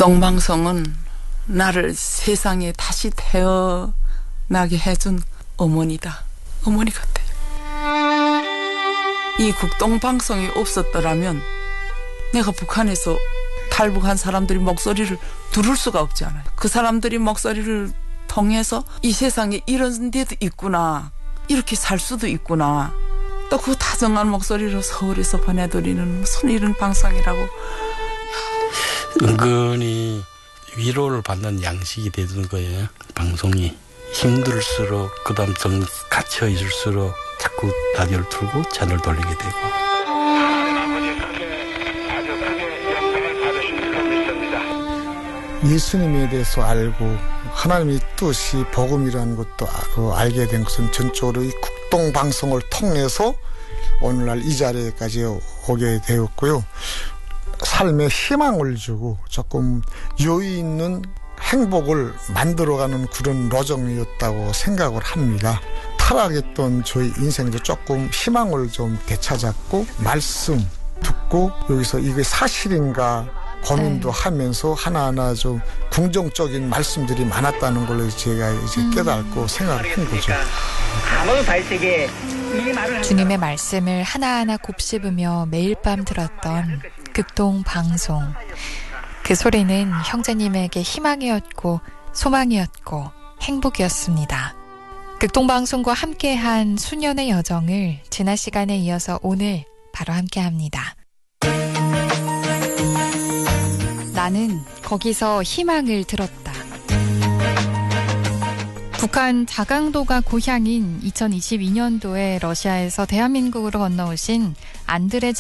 극동방송은 나를 세상에 다시 태어나게 해준 어머니다. 어머니 같아요. 이 극동방송이 없었더라면 내가 북한에서 탈북한 사람들이 목소리를 들을 수가 없지 않아요. 그 사람들이 목소리를 통해서 이 세상에 이런 데도 있구나, 이렇게 살 수도 있구나, 또 그 다정한 목소리로 서울에서 보내드리는 무슨 이런 방송이라고. 은근히 위로를 받는 양식이 되는 거예요. 방송이 힘들수록, 그 다음 갇혀 있을수록 자꾸 라디오를 틀고 채널 돌리게 되고. 예수님에 대해서 알고 하나님의 뜻이 복음이라는 것도 알게 된 것은 전적으로 이 극동방송을 통해서 오늘날 이 자리에까지 오게 되었고요. 삶에 희망을 주고 조금 여유 있는 행복을 만들어가는 그런 로정이었다고 생각을 합니다. 타락했던 저희 인생도 조금 희망을 좀 되찾았고, 말씀 듣고 여기서 이게 사실인가 고민도 하면서 하나하나 좀 긍정적인 말씀들이 많았다는 걸로 제가 이제 깨닫고 생각을 한 거죠. 주님의 말씀을 하나하나 곱씹으며 매일 밤 들었던 극동방송. 그 소리는 형제님에게 희망이었고 소망이었고 행복이었습니다. 극동방송과 함께한 수년의 여정을 지난 시간에 이어서 오늘 바로 함께합니다. 나는 거기서 희망을 들었다. 북한 자강도가 고향인 2022년도에 러시아에서 대한민국으로 건너오신 안드레